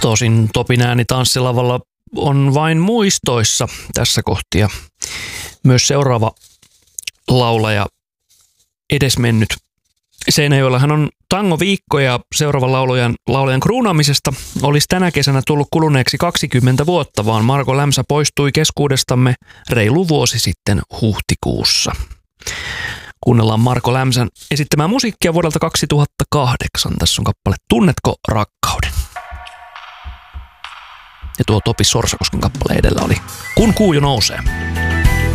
Tosin Topin ääni tanssilavalla on vain muistoissa tässä kohtia. Myös seuraava laulaja edesmennyt. Seinäjoellahan on tangoviikko ja seuraavan laulajan kruunaamisesta olisi tänä kesänä tullut kuluneeksi 20 vuotta, vaan Marko Lämsä poistui keskuudestamme reilu vuosi sitten huhtikuussa. Kuunnellaan Marko Lämsän esittämää musiikkia vuodelta 2008. Tässä on kappale Tunnetko rakkauden? Ja tuo Topi Sorsakosken kappale edellä oli Kun kuu jo nousee.